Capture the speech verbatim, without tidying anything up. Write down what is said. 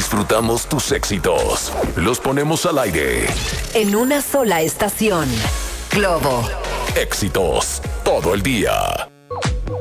disfrutamos tus éxitos. Los ponemos al aire. En una sola estación. Globo. Éxitos todo el día.